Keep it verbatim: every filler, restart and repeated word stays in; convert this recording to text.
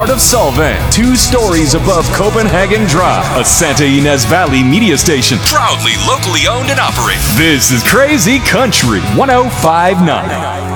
heart of Solvang, two stories above Copenhagen Drive, a Santa Ynez Valley media station, proudly locally owned and operated. This is Crazy Country one oh five point nine.